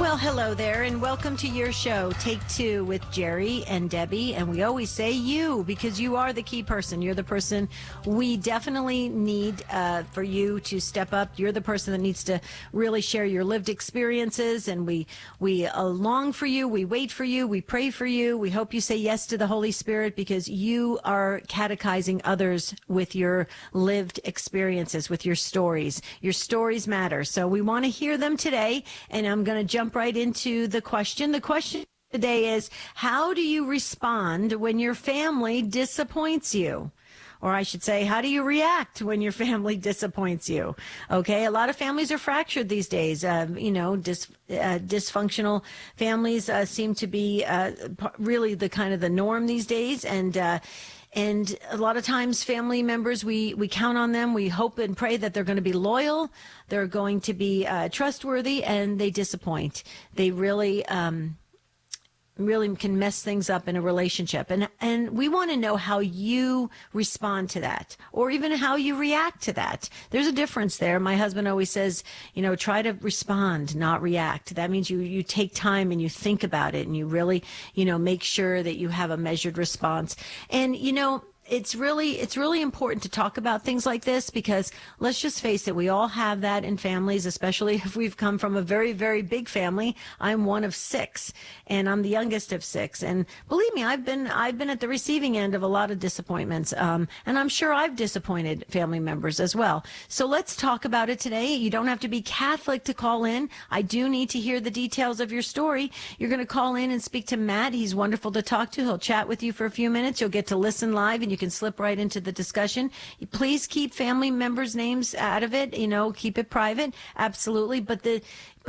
Well, hello there, and welcome to your show, Take Two with Jerry and Debbie. And we always say you, because you are the key person. You're the person we definitely need for you to step up. You're the person that needs to really share your lived experiences. And we long for you. We wait for you. We pray for you. We hope you say yes to the Holy Spirit, because you are catechizing others with your lived experiences, with your stories. Your stories matter. So we want to hear them today. And I'm going to jump right into the question. The question today is, how do you respond when your family disappoints you? Or I should say, how do you react when your family disappoints you? Okay, a lot of families are fractured these days. Dysfunctional families seem to be really the kind of the norm these days. And a lot of times family members, we count on them. We hope and pray that they're going to be loyal. They're going to be trustworthy, and they disappoint. They really can mess things up in a relationship. And we want to know how you respond to that, or even how you react to that. There's a difference there. My husband always says, try to respond, not react. That means you take time and you think about it, and you really, make sure that you have a measured response. And, it's really important to talk about things like this, because let's just face it, we all have that in families, especially if we've come from a very, very big family. I'm one of 6, and I'm the youngest of 6. And believe me, I've been at the receiving end of a lot of disappointments. And I'm sure I've disappointed family members as well. So let's talk about it today. You don't have to be Catholic to call in. I do need to hear the details of your story. You're going to call in and speak to Matt. He's wonderful to talk to. He'll chat with you for a few minutes. You'll get to listen live, and you can slip right into the discussion. Please keep family members' names out of it. Keep it private. Absolutely. But the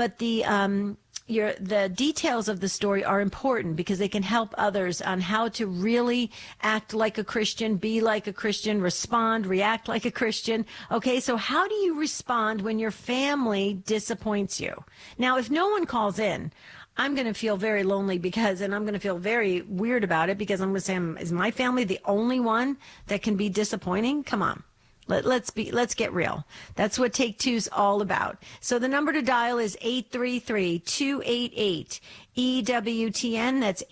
details of the story are important, because they can help others on how to really act like a Christian, be like a Christian, respond, react like a Christian. Okay, so how do you respond when your family disappoints you? Now, if no one calls in, I'm going to feel very lonely, and I'm going to feel very weird about it, because I'm going to say, is my family the only one that can be disappointing? Come on. Let's get real. That's what Take Two's all about. So the number to dial is 833-288-EWTN. That's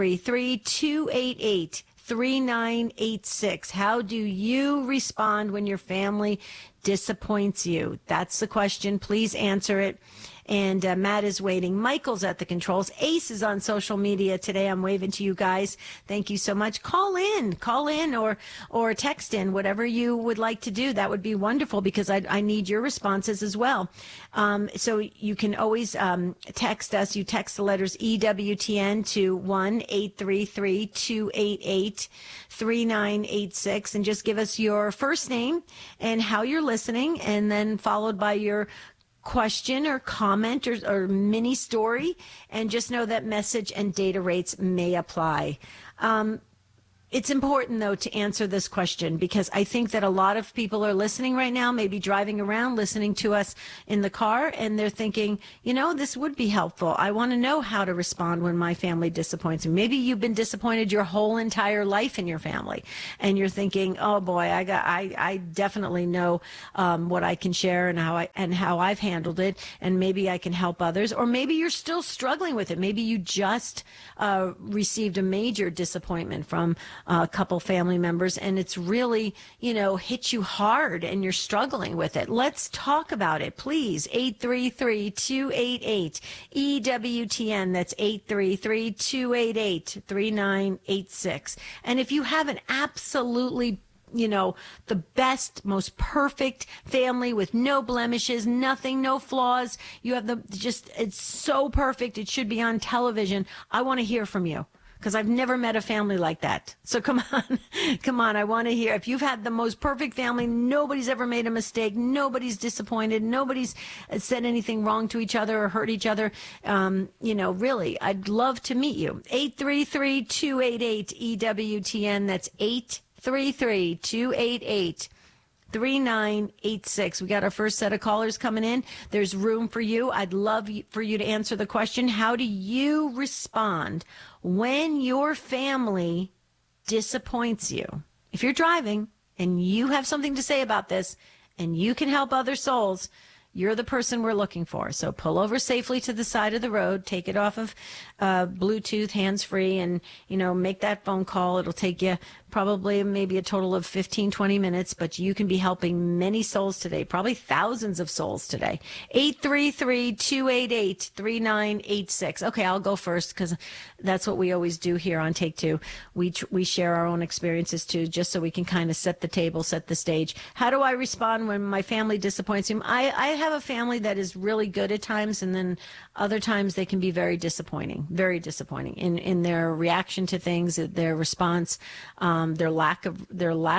833-288-3986. How do you respond when your family disappoints you? That's the question. Please answer it. And Matt is waiting. Michael's at the controls. Ace is on social media today. I'm waving to you guys. Thank you so much. Call in or text in, whatever you would like to do. That would be wonderful, because I need your responses as well. So you can always text us. You text the letters EWTN to 1-833-288-3986, and just give us your first name and how you're listening, and then followed by your question or comment or mini story, and just know that message and data rates may apply. It's important, though, to answer this question, because I think that a lot of people are listening right now, maybe driving around, listening to us in the car, and they're thinking, this would be helpful. I want to know how to respond when my family disappoints me. Maybe you've been disappointed your whole entire life in your family, and you're thinking, oh boy, I definitely know what I can share and how I've handled it, and maybe I can help others. Or maybe you're still struggling with it. Maybe you just received a major disappointment from a couple family members, and it's really, hit you hard, and you're struggling with it. Let's talk about it, please. 833-288-EWTN. That's 833-288-3986. And if you have an absolutely the best, most perfect family with no blemishes, nothing, no flaws, you have it's so perfect, it should be on television, I want to hear from you, because I've never met a family like that. So come on, I want to hear. If you've had the most perfect family, nobody's ever made a mistake, nobody's disappointed, nobody's said anything wrong to each other or hurt each other, really, I'd love to meet you. 833-288-EWTN. That's 833-288-3986. We got our first set of callers coming in. There's room for you. I'd love for you to answer the question, how do you respond when your family disappoints you? If you're driving and you have something to say about this and you can help other souls, you're the person we're looking for. So pull over safely to the side of the road, take it off of Bluetooth, hands-free, and, make that phone call. It'll take you probably maybe a total of 15, 20 minutes, but you can be helping many souls today, probably thousands of souls today. 833-288-3986. Okay, I'll go first because that's what we always do here on Take Two. We share our own experiences too, just so we can kind of set the table, set the stage. How do I respond when my family disappoints me? I have a family that is really good at times, and then other times they can be very disappointing in their reaction to things, their response, their lack of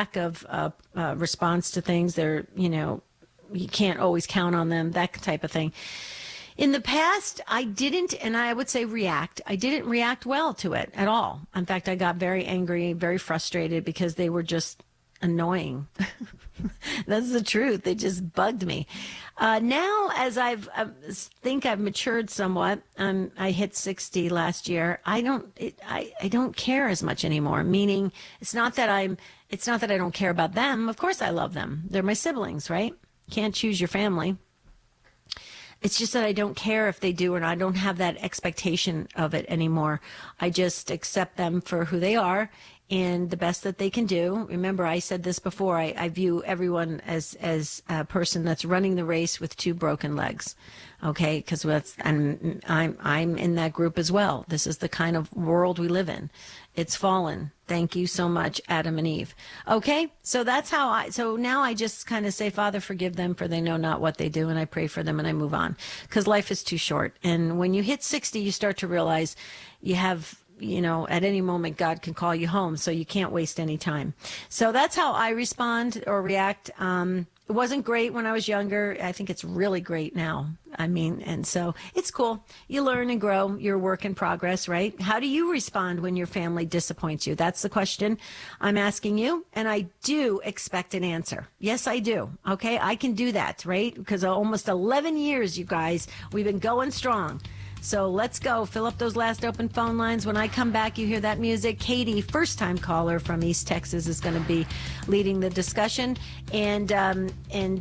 response to things. You can't always count on them, that type of thing. In the past, I didn't, and I would say I didn't react well to it at all. In fact, I got very angry, very frustrated because they were just annoying. That's the truth. They just bugged me. Now, as I think I've matured somewhat, I hit 60 last year. I don't care as much anymore. Meaning, it's not that I don't care about them. Of course, I love them. They're my siblings, right? Can't choose your family. It's just that I don't care if they do or not. I don't have that expectation of it anymore. I just accept them for who they are and the best that they can do. Remember, I said this before. I view everyone as a person that's running the race with 2 broken legs. Okay, because I'm in that group as well. This is the kind of world we live in. It's fallen. Thank you so much, Adam and Eve. Okay, so that's how so now I just kind of say, Father, forgive them, for they know not what they do, and I pray for them and I move on, because life is too short. And when you hit 60, you start to realize you have, at any moment God can call you home, so you can't waste any time. So that's how I respond or react. It wasn't great when I was younger. I think it's really great now. And so it's cool. You learn and grow. You're a work in progress, right? How do you respond when your family disappoints you? That's the question I'm asking you. And I do expect an answer. Yes, I do. Okay, I can do that, right? Because almost 11 years, you guys, we've been going strong. So let's go. Fill up those last open phone lines. When I come back, you hear that music. Katie, first-time caller from East Texas, is going to be leading the discussion. And then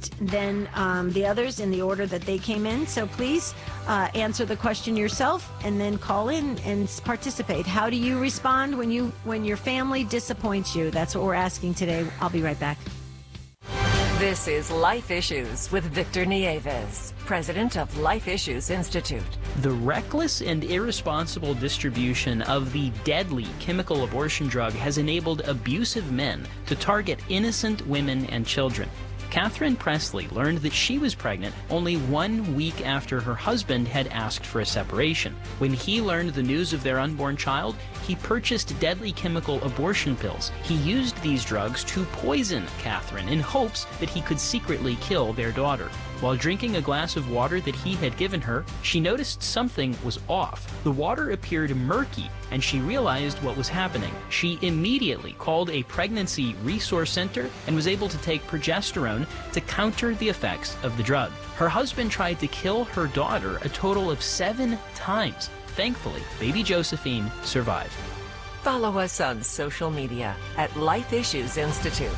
the others in the order that they came in. So please answer the question yourself and then call in and participate. How do you respond when your family disappoints you? That's what we're asking today. I'll be right back. This is Life Issues with Victor Nieves, president of Life Issues Institute. The reckless and irresponsible distribution of the deadly chemical abortion drug has enabled abusive men to target innocent women and children. Catherine Presley learned that she was pregnant only 1 week after her husband had asked for a separation. When he learned the news of their unborn child, he purchased deadly chemical abortion pills. He used these drugs to poison Catherine in hopes that he could secretly kill their daughter. While drinking a glass of water that he had given her, she noticed something was off. The water appeared murky, and she realized what was happening. She immediately called a pregnancy resource center and was able to take progesterone to counter the effects of the drug. Her husband tried to kill her daughter a total of 7 times. Thankfully, baby Josephine survived. Follow us on social media at Life Issues Institute.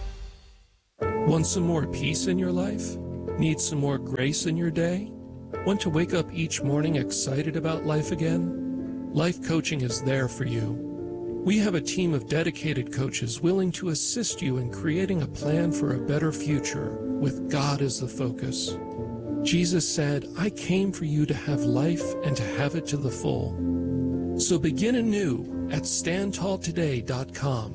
Want some more peace in your life? Need some more grace in your day? Want to wake up each morning excited about life again? Life Coaching is there for you. We have a team of dedicated coaches willing to assist you in creating a plan for a better future with God as the focus. Jesus said, "I came for you to have life and to have it to the full." So begin anew at standtalltoday.com.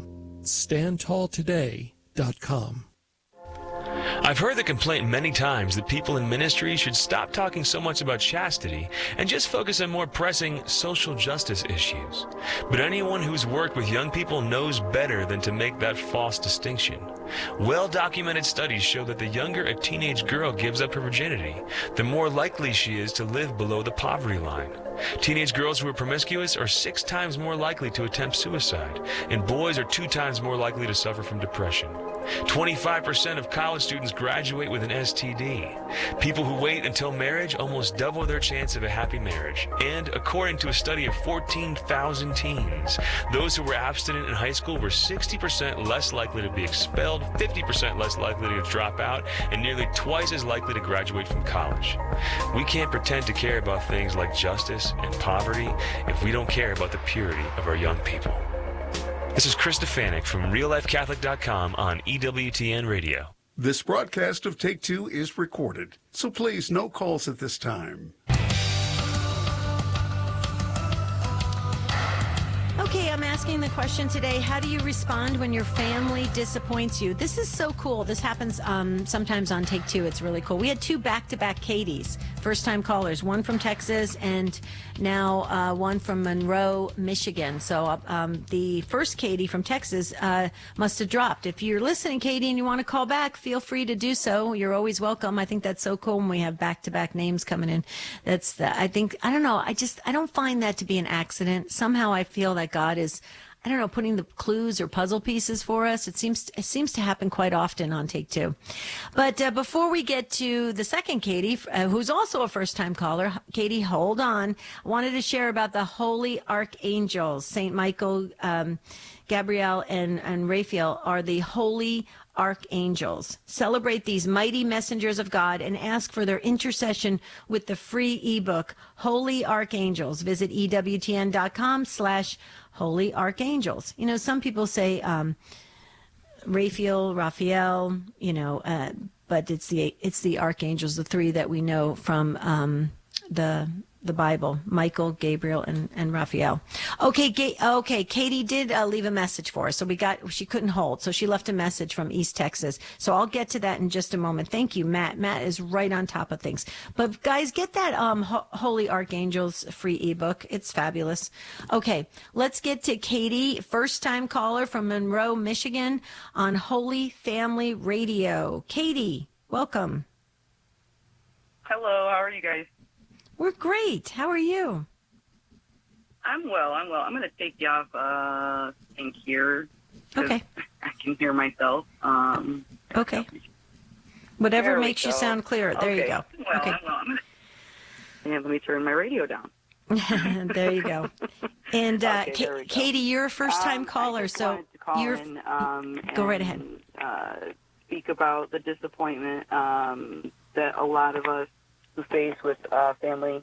standtalltoday.com. I've heard the complaint many times that people in ministry should stop talking so much about chastity and just focus on more pressing social justice issues. But anyone who's worked with young people knows better than to make that false distinction. Well-documented studies show that the younger a teenage girl gives up her virginity, the more likely she is to live below the poverty line. Teenage girls who are promiscuous are 6 times more likely to attempt suicide, and boys are 2 times more likely to suffer from depression. 25% of college students graduate with an STD. People who wait until marriage almost double their chance of a happy marriage. And according to a study of 14,000 teens, those who were abstinent in high school were 60% less likely to be expelled, 50% less likely to drop out, and nearly twice as likely to graduate from college. We can't pretend to care about things like justice and poverty if we don't care about the purity of our young people. This is Chris Stefanik from RealLifeCatholic.com on EWTN Radio. This broadcast of Take Two is recorded, so please no calls at this time. Okay, I'm asking the question today, how do you respond when your family disappoints you? This is so cool. This happens sometimes on Take Two. It's really cool. We had two back-to-back Katies, first-time callers, one from Texas and now one from Monroe, Michigan. So the first Katie from Texas must have dropped. If you're listening, Katie, and you want to call back, feel free to do so. You're always welcome. I think that's so cool when we have back-to-back names coming in. I don't find that to be an accident. Somehow I feel that God is, I don't know, putting the clues or puzzle pieces for us. It seems to happen quite often on Take Two. But before we get to the second Katie, who's also a first-time caller, Katie, hold on. I wanted to share about the Holy Archangels. St. Michael, Gabriel, and Raphael are the Holy Archangels. Celebrate these mighty messengers of God and ask for their intercession with the free ebook, Holy Archangels. Visit EWTN.com/Holy Archangels. You know, some people say Raphael, but it's the archangels, the three that we know from the Bible: Michael, Gabriel, and Raphael. Okay, Katie did leave a message for us, so she couldn't hold, so she left a message from East Texas. So I'll get to that in just a moment. Thank you, Matt. Matt is right on top of things. But guys, get that Holy Archangels free ebook. It's fabulous. Okay, let's get to Katie, first-time caller from Monroe, Michigan, on Holy Family Radio. Katie, welcome. Hello, how are you guys? We're great. How are you? I'm well. I'm going to take you off thing here. Okay. I can hear myself. Okay. Whatever makes you sound clearer. There you go. Well, okay. And let me turn my radio down. There you go. And okay, Katie, you're a first-time caller, so you're go right ahead. Speak about the disappointment that a lot of us who face with family.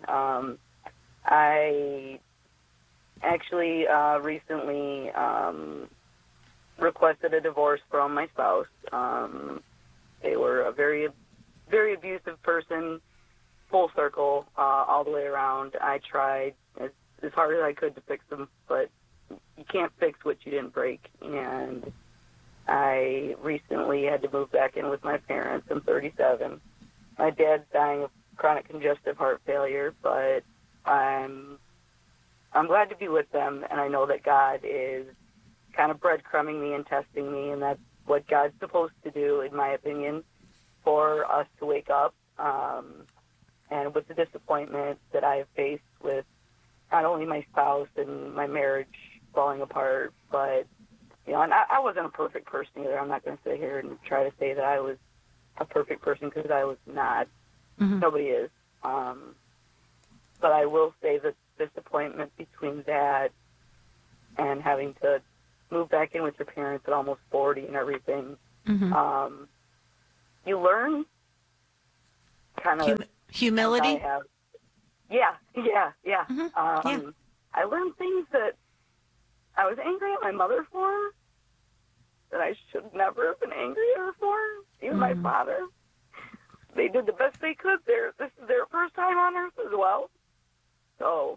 I actually recently requested a divorce from my spouse. They were a very, very abusive person, full circle, all the way around. I tried as hard as I could to fix them, but you can't fix what you didn't break. And I recently had to move back in with my parents. I'm 37. My dad's dying of chronic congestive heart failure, but I'm glad to be with them, and I know that God is kind of breadcrumbing me and testing me, and that's what God's supposed to do, in my opinion, for us to wake up. And with the disappointment that I have faced with not only my spouse and my marriage falling apart, but, you know, and I wasn't a perfect person either. I'm not going to sit here and try to say that I was a perfect person, because I was not. Mm-hmm. Nobody is. But I will say that disappointment between that and having to move back in with your parents at almost 40 and everything, mm-hmm. You learn kind of humility. Yeah. Mm-hmm. I learned things that I was angry at my mother for, that I should never have been angry at her for, even mm-hmm. my father. They did the best they could. This is their first time on earth as well. So,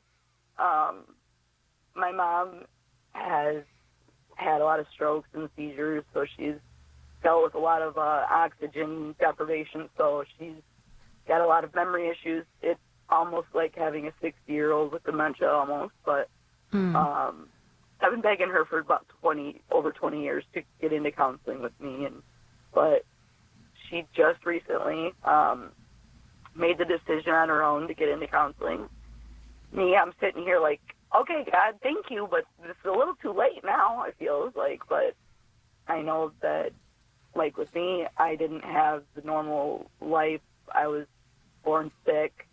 my mom has had a lot of strokes and seizures, so she's dealt with a lot of oxygen deprivation, so she's got a lot of memory issues. It's almost like having a 60-year-old with dementia almost, but I've been begging her for about over 20 years to get into counseling with me, but she just recently made the decision on her own to get into counseling. Me, I'm sitting here like, okay, God, thank you, but it's a little too late now, I feel like. But I know that like with me, I didn't have the normal life. I was born sick,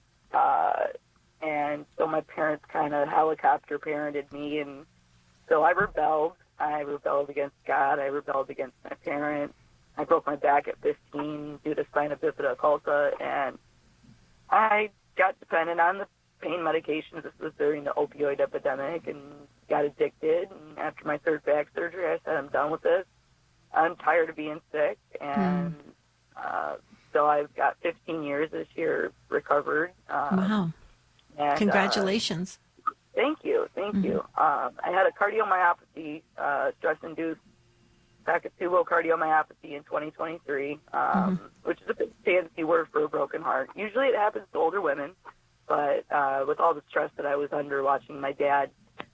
and so my parents kind of helicopter parented me, and so I rebelled. I rebelled against God. I rebelled against my parents. I broke my back at 15 due to spina bifida occulta, and I got dependent on the pain medications. This was during the opioid epidemic, and got addicted. And after my third back surgery, I said, I'm done with this. I'm tired of being sick, and so I've got 15 years this year recovered. Wow. And, Congratulations. Thank you. I had a cardiomyopathy, stress-induced sacubital cardiomyopathy in 2023, which is a bit fancy word for a broken heart. Usually it happens to older women, but with all the stress that I was under watching my dad,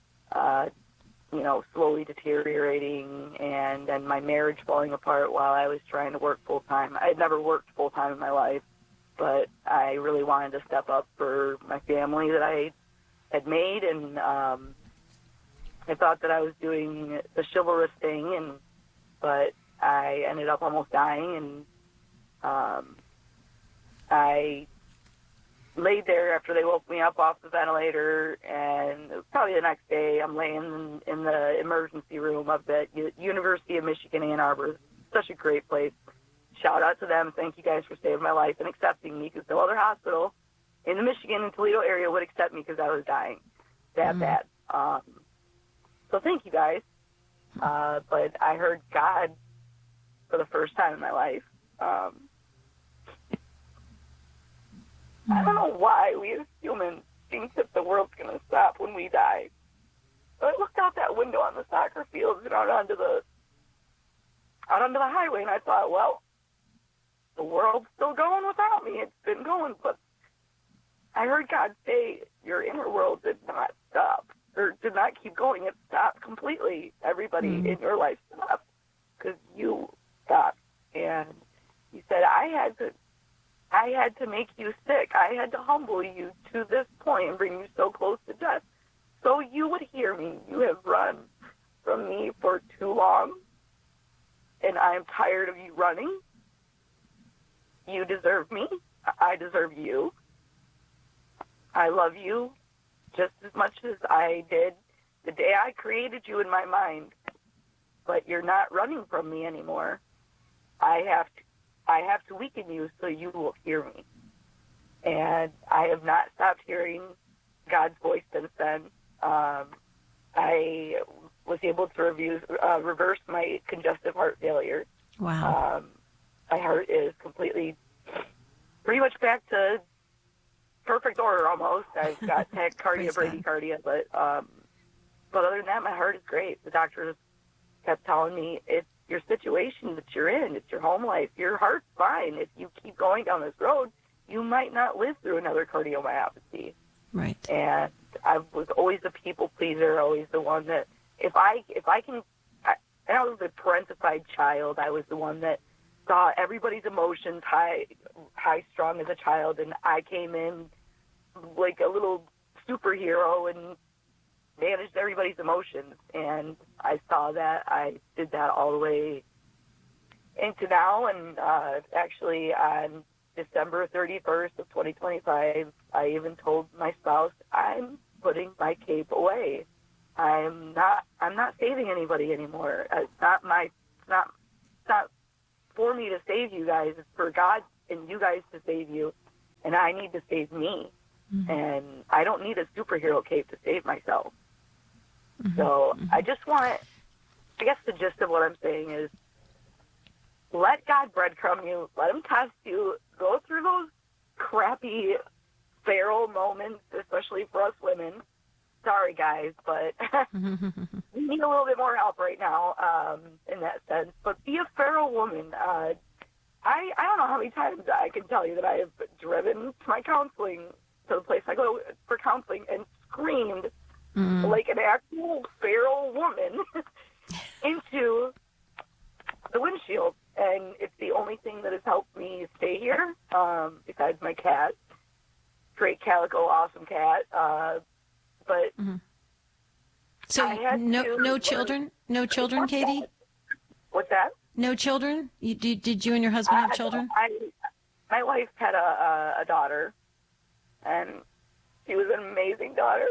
slowly deteriorating, and then my marriage falling apart while I was trying to work full-time. I had never worked full-time in my life, but I really wanted to step up for my family that I had made, and I thought that I was doing the chivalrous thing, but I ended up almost dying, and I laid there after they woke me up off the ventilator, and it was probably the next day I'm laying in the emergency room of the University of Michigan, Ann Arbor. Such a great place. Shout out to them. Thank you guys for saving my life and accepting me, because no other hospital in the Michigan and Toledo area would accept me because I was dying that bad. So thank you guys. But I heard God for the first time in my life. I don't know why we as humans think that the world's going to stop when we die. But I looked out that window on the soccer fields and out onto the highway, and I thought, well, the world's still going without me. It's been going, but I heard God say, your inner world did not stop, or did not keep going. It stopped completely. Everybody in your life stopped because you stopped. And he said, I had to make you sick. I had to humble you to this point and bring you so close to death so you would hear me. You have run from me for too long, and I am tired of you running. You deserve me. I deserve you. I love you just as much as I did the day I created you in my mind, but you're not running from me anymore. I have to weaken you so you will hear me. And I have not stopped hearing God's voice since then. I was able to reverse my congestive heart failure. Wow. My heart is completely, pretty much back to perfect order almost. I've got tachycardia, bradycardia, but other than that, my heart is great. The doctors kept telling me, it's your situation that you're in. It's your home life. Your heart's fine. If you keep going down this road, you might not live through another cardiomyopathy. Right. And I was always a people pleaser, always the one that, if I was a parentified child. I was the one that saw everybody's emotions high strung as a child, and I came in like a little superhero and managed everybody's emotions, and I saw that. I did that all the way into now, and actually on December 31st of 2025, I even told my spouse, I'm putting my cape away. I'm not saving anybody anymore. It's not for me to save you guys. It's for God and you guys to save you, and I need to save me. Mm-hmm. And I don't need a superhero cape to save myself. Mm-hmm. So I guess the gist of what I'm saying is, let God breadcrumb you, let him test you, go through those crappy feral moments, especially for us women. Sorry, guys, but we need a little bit more help right now in that sense. But be a feral woman. I don't know how many times I can tell you that I have driven to my counseling, to the place I go for counseling, and screamed like an actual feral woman into the windshield. And it's the only thing that has helped me stay here, besides my cat. Great calico, awesome cat. But so no children, Katie? What's that? No children? Did you and your husband have children? My wife had a daughter, and she was an amazing daughter.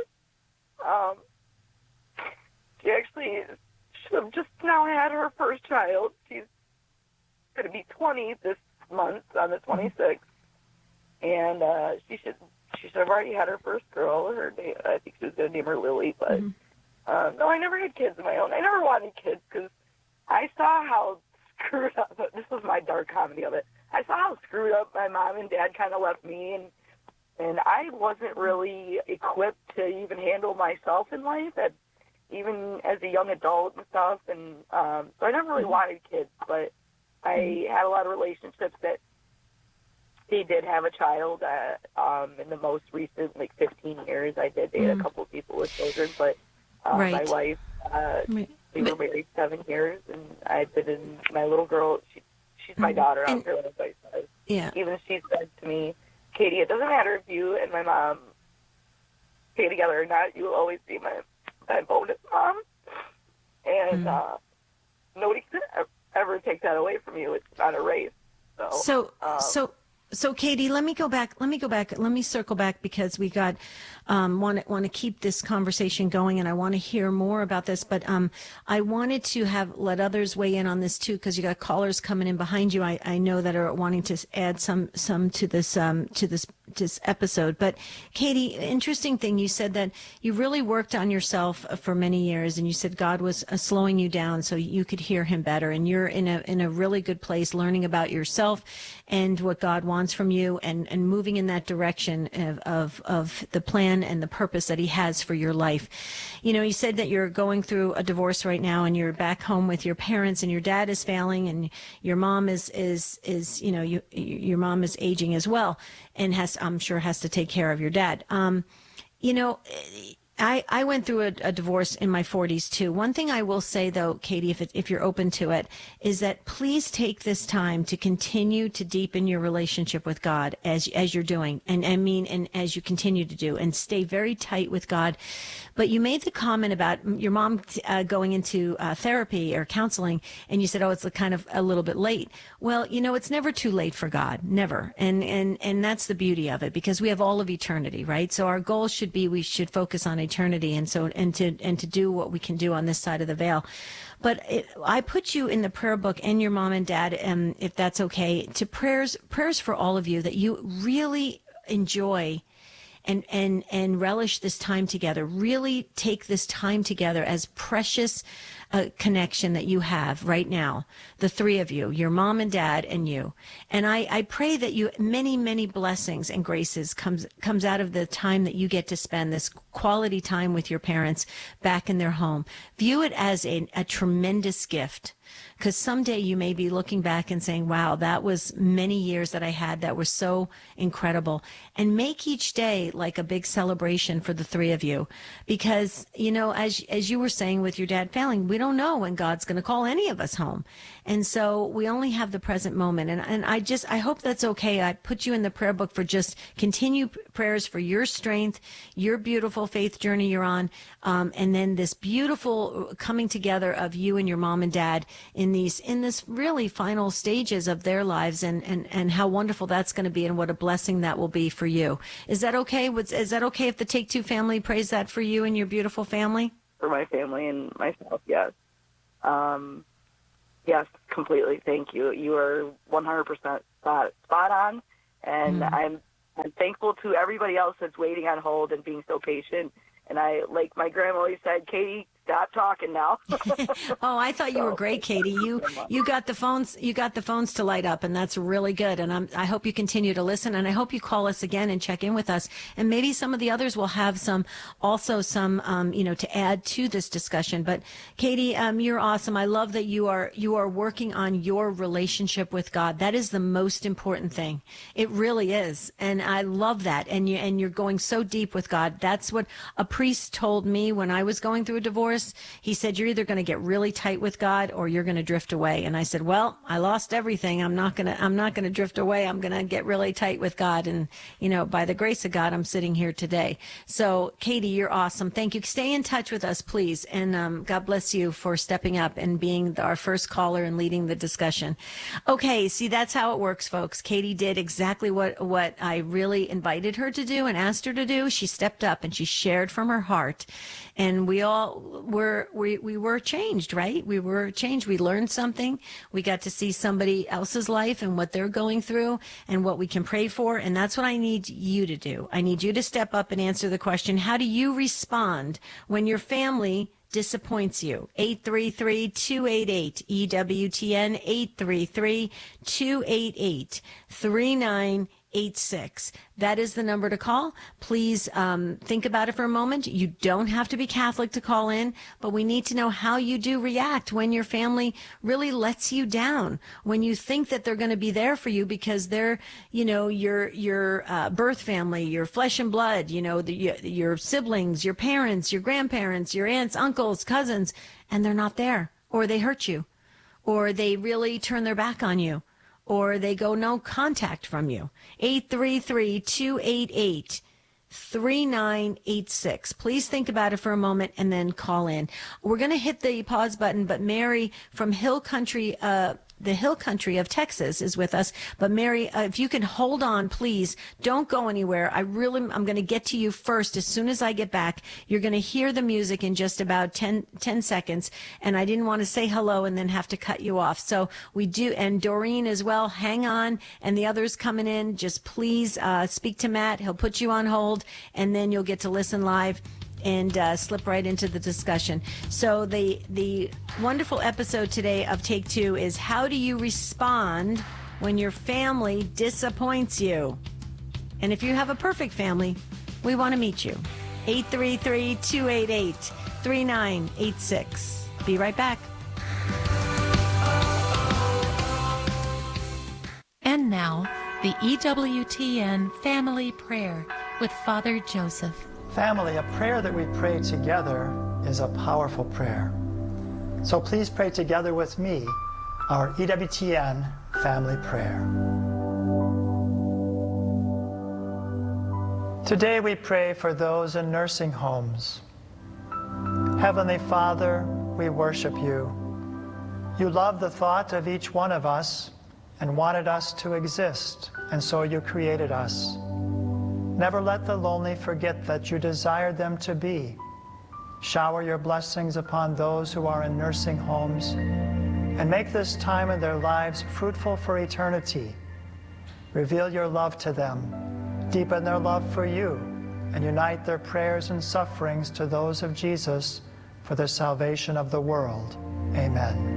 She actually should have just now had her first child. She's going to be 20 this month on the 26th, and she should have already had her first girl. I think she was going to name her Lily, but no, I never had kids of my own. I never wanted kids because I saw how screwed up. This was my dark comedy of it. I saw how screwed up my mom and dad kind of left me, and I wasn't really equipped to even handle myself in life, even as a young adult and stuff. And so I never really wanted kids, but I had a lot of relationships that they did have a child. In the most recent, 15 years, I did date a couple of people with children, but my wife, we were married 7 years, and I've been in my little girl. She's my daughter. I don't care what anybody says. Yeah. Even she said to me, Katie, it doesn't matter if you and my mom stay together or not. You will always be my bonus mom. And nobody can ever take that away from you. It's not a race. So Katie, let me go back. Let me circle back because we got want to keep this conversation going, and I want to hear more about this. But I wanted to let others weigh in on this too, because you got callers coming in behind you. I know that are wanting to add some to this episode. But Katie, interesting thing, you said that you really worked on yourself for many years, and you said God was slowing you down so you could hear Him better, and you're in a really good place learning about yourself and what God wants from you, and moving in that direction of the plan and the purpose that He has for your life. You know, you said that you're going through a divorce right now, and you're back home with your parents, and your dad is failing, and your mom is your mom is aging as well, and I'm sure has to take care of your dad. I went through a divorce in my 40s too. One thing I will say though, Katie, if you're open to it, is that please take this time to continue to deepen your relationship with God as you're doing, and as you continue to do, and stay very tight with God. But you made the comment about your mom going into therapy or counseling, and you said, oh, it's kind of a little bit late. Well, it's never too late for God, never. And that's the beauty of it, because we have all of eternity, right? So our goal should be, we should focus on eternity, and to do what we can do on this side of the veil. But I put you in the prayer book, and your mom and dad, if that's okay, to prayers for all of you, that you really enjoy and relish this time together. Really take this time together as precious connection that you have right now, the three of you, your mom and dad and you. And I pray that you many, many blessings and graces comes out of the time that you get to spend this quality time with your parents back in their home. View it as a tremendous gift. Because someday you may be looking back and saying, wow, that was many years that I had that were so incredible. And make each day like a big celebration for the three of you. Because, as you were saying with your dad failing, we don't know when God's going to call any of us home. And so we only have the present moment. And I hope that's okay. I put you in the prayer book for just continue prayers for your strength, your beautiful faith journey you're on, and then this beautiful coming together of you and your mom and dad in this really final stages of their lives, and how wonderful that's going to be, and what a blessing that will be for you. Is that okay? Is that okay if the Take Two family prays that for you and your beautiful family? For my family and myself, yes. Yes, completely. Thank you. You are 100% spot on, and I'm thankful to everybody else that's waiting on hold and being so patient. And like my grandma always said, Katie, stop talking now. Oh, I thought you were great, Katie. You got the phones to light up, and that's really good. And I hope you continue to listen, and I hope you call us again and check in with us. And maybe some of the others will have some to add to this discussion. But Katie, you're awesome. I love that you are working on your relationship with God. That is the most important thing. It really is. And I love that. And you're going so deep with God. That's what a priest told me when I was going through a divorce. Morris, he said, you're either going to get really tight with God or you're going to drift away. And I said, well, I lost everything. I'm not going to drift away. I'm going to get really tight with God. And, by the grace of God, I'm sitting here today. So Katie, you're awesome. Thank you. Stay in touch with us, please. And God bless you for stepping up and being our first caller and leading the discussion. Okay. See, that's how it works, folks. Katie did exactly what I really invited her to do and asked her to do. She stepped up and she shared from her heart, and we all were changed, right? We were changed. We learned something. We got to see somebody else's life and what they're going through and what we can pray for. And that's what I need you to do. I need you to step up and answer the question, how do you respond when your family disappoints you? 833-288-EWTN, 833-288-3986. That is the number to call. Please think about it for a moment. You don't have to be Catholic to call in, but we need to know how you do react when your family really lets you down, when you think that they're going to be there for you because they're, your birth family, your flesh and blood, your siblings, your parents, your grandparents, your aunts, uncles, cousins, and they're not there, or they hurt you, or they really turn their back on you, or they go no contact from you. 833-288-3986. Please think about it for a moment and then call in. We're going to hit the pause button, but Mary from the Hill Country of Texas is with us. But Mary, if you can hold on, please don't go anywhere. I'm going to get to you first. As soon as I get back, you're going to hear the music in just about 10 seconds. And I didn't want to say hello and then have to cut you off. So we do. And Doreen as well. Hang on. And the others coming in, just please speak to Matt. He'll put you on hold and then you'll get to listen live and slip right into the discussion. So the wonderful episode today of Take Two is, how do you respond when your family disappoints you? And if you have a perfect family, we want to meet you. 833-288-3986. Be right back. And now, the EWTN Family Prayer with Father Joseph. Family, a prayer that we pray together is a powerful prayer. So please pray together with me our EWTN family prayer. Today we pray for those in nursing homes. Heavenly Father, we worship you. You love the thought of each one of us and wanted us to exist, and so you created us. Never let the lonely forget that you desired them to be. Shower your blessings upon those who are in nursing homes and make this time in their lives fruitful for eternity. Reveal your love to them, deepen their love for you, and unite their prayers and sufferings to those of Jesus for the salvation of the world. Amen.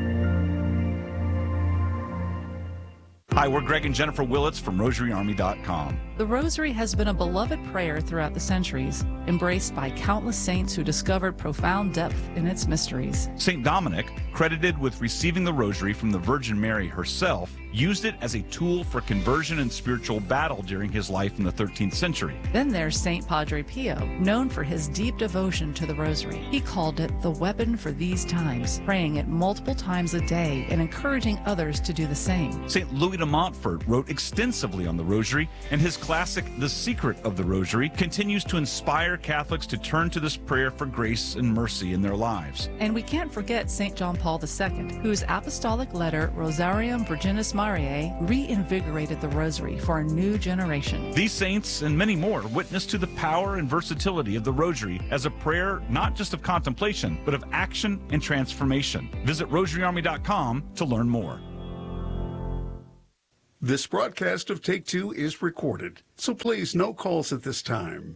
Hi, we're Greg and Jennifer Willits from RosaryArmy.com. The Rosary has been a beloved prayer throughout the centuries, embraced by countless saints who discovered profound depth in its mysteries. St. Dominic, credited with receiving the Rosary from the Virgin Mary herself, used it as a tool for conversion and spiritual battle during his life in the 13th century. Then there's St. Padre Pio, known for his deep devotion to the Rosary. He called it the weapon for these times, praying it multiple times a day and encouraging others to do the same. St. Louis de Montfort wrote extensively on the Rosary, and his classic, The Secret of the Rosary, continues to inspire Catholics to turn to this prayer for grace and mercy in their lives. And we can't forget St. John Paul II, whose apostolic letter, Rosarium Virginis Mariae, reinvigorated the Rosary for a new generation. These saints and many more witness to the power and versatility of the Rosary as a prayer not just of contemplation, but of action and transformation. Visit RosaryArmy.com to learn more. This broadcast of Take Two is recorded, so please no calls at this time.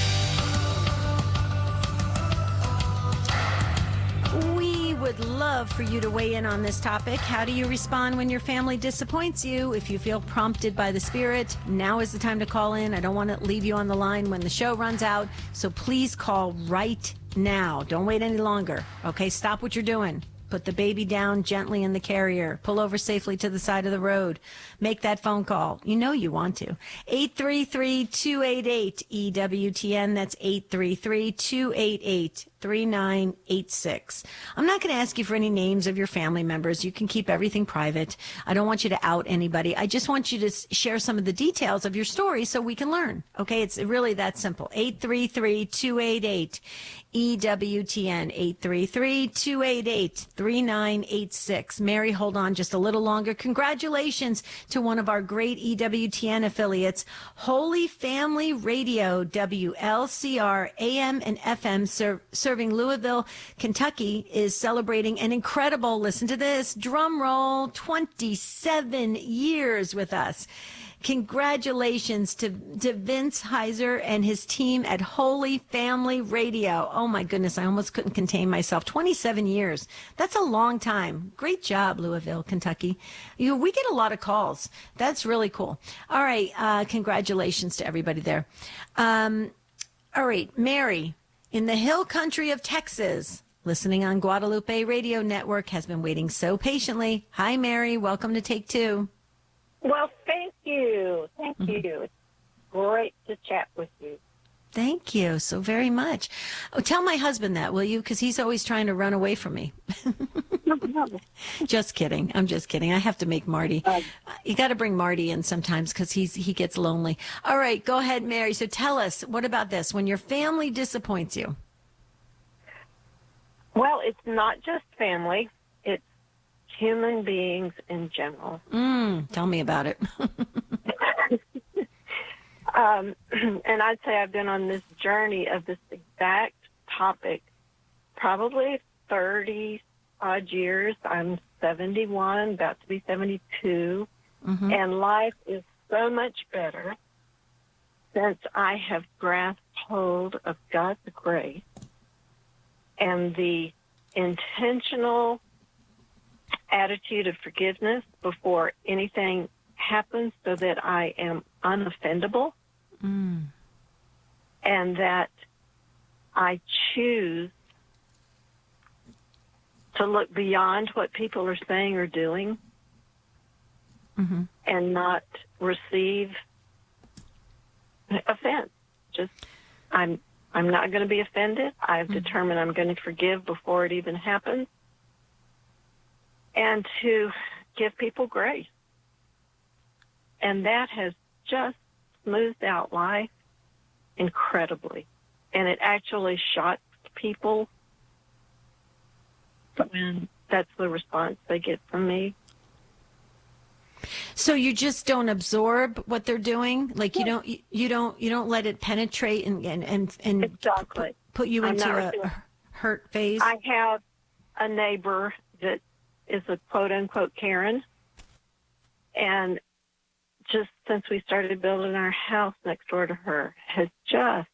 We would love for you to weigh in on this topic. How do you respond when your family disappoints you? If you feel prompted by the Spirit, now is the time to call in. I don't want to leave you on the line when the show runs out, so please call right now. Don't wait any longer. Okay, stop what you're doing. Put the baby down gently in the carrier. Pull over safely to the side of the road. Make that phone call. You know you want to. 833-288-EWTN. That's 833-288-3986. 3986. I'm not going to ask you for any names of your family members. You can keep everything private. I don't want you to out anybody. I just want you to share some of the details of your story so we can learn. Okay, it's really that simple. 833-288 EWTN, 833-288-3986. Mary, hold on just a little longer. Congratulations to one of our great EWTN affiliates, Holy Family Radio, WLCR AM and FM, serving Louisville, Kentucky, is celebrating an incredible, listen to this, drum roll, 27 years with us. Congratulations to Vince Heiser and his team at Holy Family Radio. Oh my goodness, I almost couldn't contain myself. 27 years. That's a long time. Great job, Louisville, Kentucky. We get a lot of calls. That's really cool. All right, congratulations to everybody there. All right, Mary, in the hill country of Texas, listening on Guadalupe Radio Network, has been waiting so patiently. Hi, Mary. Welcome to Take Two. Well, thank you. Thank you. It's great to chat with you. Thank you so very much. Oh, tell my husband that, will you? Because he's always trying to run away from me. Just kidding. I'm just kidding. I have to make Marty. You got to bring Marty in sometimes because he gets lonely. All right, go ahead, Mary. So tell us, what about this? When your family disappoints you? Well, it's not just family. It's human beings in general. Tell me about it. And I'd say I've been on this journey of this exact topic probably 30-odd years. I'm 71, about to be 72, and life is so much better since I have grasped hold of God's grace and the intentional attitude of forgiveness before anything happens so that I am unoffendable and that I choose to look beyond what people are saying or doing and not receive offense. Just I'm not going to be offended. I've determined I'm going to forgive before it even happens, and to give people grace. And that has just smoothed out life incredibly. And it actually shocks people when that's the response they get from me. So you just don't absorb what they're doing? Like you don't let it penetrate and exactly. put you into a hurt phase? I have a neighbor that is a quote-unquote Karen, and just since we started building our house next door to her, has just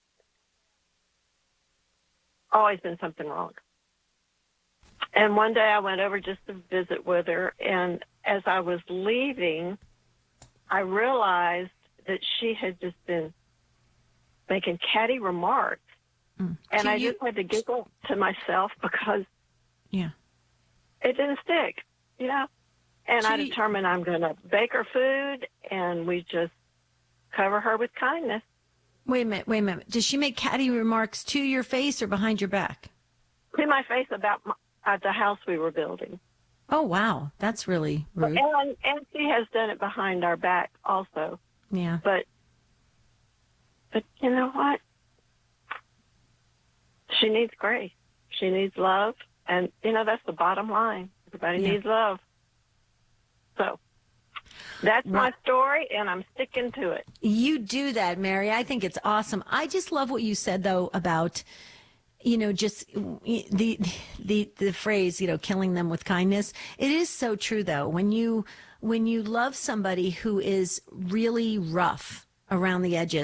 always been something wrong. And one day I went over just to visit with her, and as I was leaving, I realized that she had just been making catty remarks. And I just had to giggle to myself because it didn't stick, you know. And I determined I'm going to bake her food, and we just cover her with kindness. Wait a minute. Does she make catty remarks to your face or behind your back? To my face about the house we were building. Oh, wow. That's really rude. And she has done it behind our back also. Yeah. But you know what? She needs grace. She needs love. And, you know, that's the bottom line. Everybody needs love. So that's my story, and I'm sticking to it. You do that, Mary. I think it's awesome. I just love what you said, though, about, you know, just the phrase, you know, killing them with kindness. It is so true, though. When you love somebody who is really rough around the edges,